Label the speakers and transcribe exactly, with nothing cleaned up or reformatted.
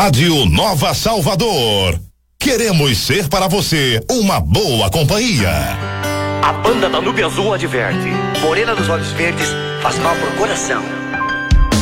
Speaker 1: Rádio Nova Salvador. Queremos ser para você uma boa companhia.
Speaker 2: A banda Danúbio Azul adverte: morena dos olhos verdes faz mal pro coração.